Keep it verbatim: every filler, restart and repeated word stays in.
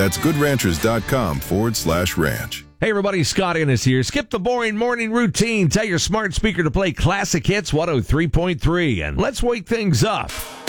That's goodranchers.com forward slash ranch. Hey everybody, Scott Ennis here. Skip the boring morning routine. Tell your smart speaker to play classic hits one oh three point three, and let's wake things up.